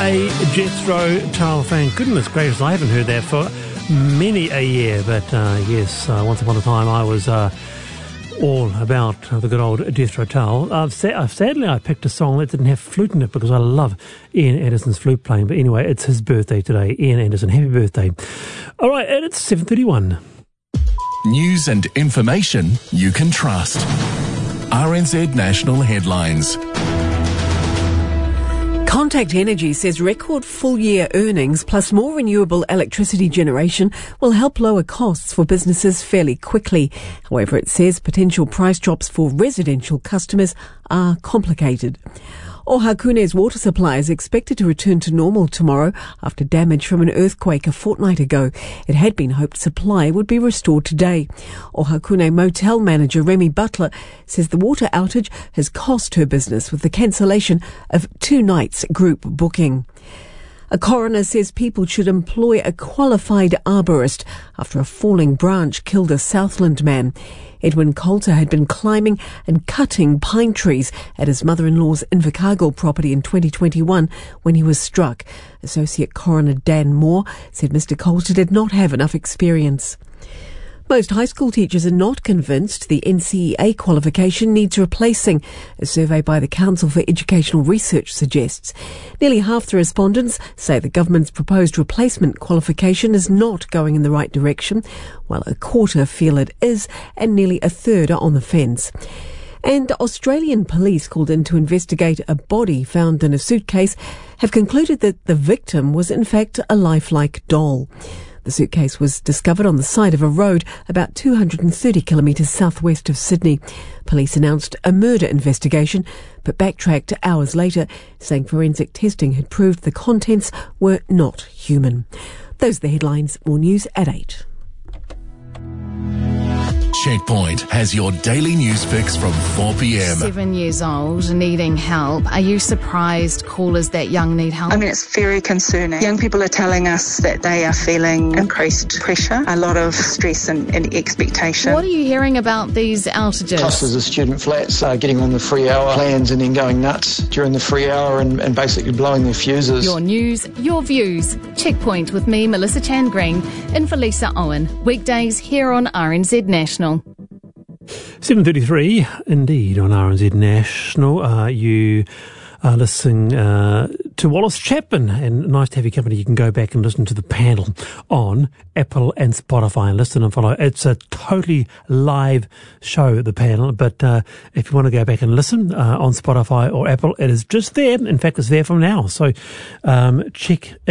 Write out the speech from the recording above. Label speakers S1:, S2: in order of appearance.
S1: a Jethro Tull. Thank goodness gracious, I haven't heard that for many a year. But yes, once upon a time I was all about the good old Jethro Tull. Sadly, I picked a song that didn't have flute in it because I love Ian Anderson's flute playing. But anyway, it's his birthday today. Ian Anderson, happy birthday. All right, and it's 7:31.
S2: News and information you can trust. RNZ National Headlines.
S3: Contact Energy says record full-year earnings plus more renewable electricity generation will help lower costs for businesses fairly quickly. However, it says potential price drops for residential customers are complicated. Ohakune's water supply is expected to return to normal tomorrow after damage from an earthquake a fortnight ago. It had been hoped supply would be restored today. Ohakune motel manager Remy Butler says the water outage has cost her business with the cancellation of 2 nights group booking. A coroner says people should employ a qualified arborist after a falling branch killed a Southland man. Edwin Coulter had been climbing and cutting pine trees at his mother-in-law's Invercargill property in 2021 when he was struck. Associate Coroner Dan Moore said Mr. Coulter did not have enough experience. Most high school teachers are not convinced the NCEA qualification needs replacing, a survey by the Council for Educational Research suggests. Nearly half the respondents say the government's proposed replacement qualification is not going in the right direction, while a quarter feel it is, and nearly a third are on the fence. And Australian police called in to investigate a body found in a suitcase have concluded that the victim was in fact a lifelike doll. The suitcase was discovered on the side of a road about 230 kilometres southwest of Sydney. Police announced a murder investigation, but backtracked hours later, saying forensic testing had proved the contents were not human. Those are the headlines. More news at 8.
S2: Checkpoint has your daily news fix from 4 p.m.
S4: 7 years old, needing help. Are you surprised callers that young need help?
S5: I mean, it's very concerning. Young people are telling us that they are feeling increased pressure, a lot of stress and expectation.
S4: What are you hearing about these outages?
S6: Clusters of student flats are getting on the free hour plans and then going nuts during the free hour and basically blowing their fuses.
S4: Your news, your views. Checkpoint with me, Melissa Chan Green, in for Lisa Owen. Weekdays here on RNZ National.
S1: 7:33, indeed, on RNZ National. You are listening to Wallace Chapman, and nice to have your company. You can go back and listen to the panel on Apple and Spotify and listen and follow. It's a totally live show, the panel, but if you want to go back and listen on Spotify or Apple, it is just there. In fact, it's there from now, so check